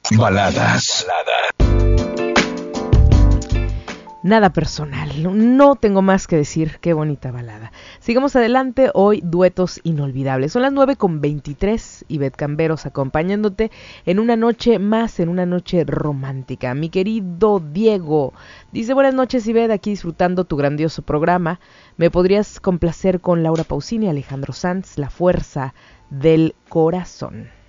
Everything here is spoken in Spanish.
Baladas. Nada personal, no tengo más que decir, qué bonita balada. Sigamos adelante, hoy duetos inolvidables. Son las 9:23, Ivette Camberos acompañándote en una noche más, en una noche romántica. Mi querido Diego dice: buenas noches, Ivette, aquí disfrutando tu grandioso programa. ¿Me podrías complacer con Laura Pausini y Alejandro Sanz, La fuerza del corazón?